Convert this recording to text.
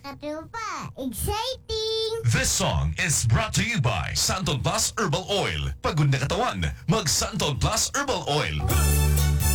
Katupa, exciting! This song is brought to you by Santon Plus Herbal Oil. Pagod na katawan, mag Santon Plus Herbal Oil.